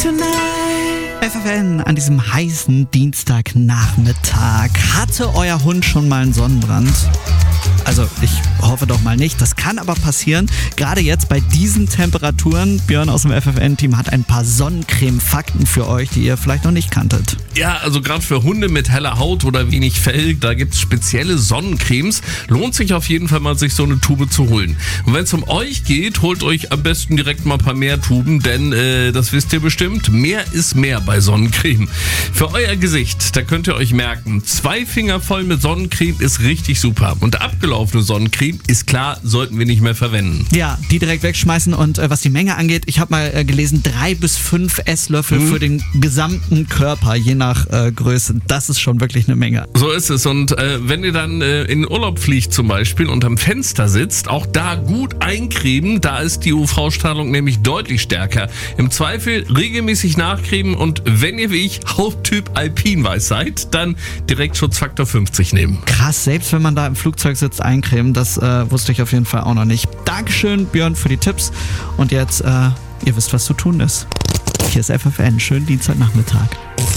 FFN an diesem heißen Dienstagnachmittag. Hatte euer Hund schon mal einen Sonnenbrand? Also ich hoffe doch mal nicht. Das kann aber passieren. Gerade jetzt bei diesen Temperaturen. Björn aus dem FFN-Team hat ein paar Sonnencreme-Fakten für euch, die ihr vielleicht noch nicht kanntet. Ja, also gerade für Hunde mit heller Haut oder wenig Fell, da gibt's spezielle Sonnencremes. Lohnt sich auf jeden Fall mal, sich so eine Tube zu holen. Und wenn es um euch geht, holt euch am besten direkt mal ein paar mehr Tuben, denn das wisst ihr bestimmt, mehr ist mehr bei Sonnencreme. Für euer Gesicht, da könnt ihr euch merken, 2 Finger voll mit Sonnencreme ist richtig super. Und abgelaufene Sonnencreme, ist klar, sollten wir nicht mehr verwenden. Ja, die direkt wegschmeißen und was die Menge angeht, ich habe mal gelesen, 3 bis 5 Esslöffel für den gesamten Körper, je nach Größe. Das ist schon wirklich eine Menge. So ist es. Und wenn ihr dann in den Urlaub fliegt zum Beispiel und am Fenster sitzt, auch da gut eincremen, da ist die UV-Strahlung nämlich deutlich stärker. Im Zweifel regelmäßig nachcremen und wenn ihr wie ich Hauttyp Alpinweiß seid, dann direkt Schutzfaktor 50 nehmen. Krass, selbst wenn man da im Flugzeug sitzt, eincremen, das wusste ich auf jeden Fall auch noch nicht. Dankeschön, Björn, für die Tipps. Und jetzt, ihr wisst, was zu tun ist. Hier ist FFN. Schönen Dienstagnachmittag.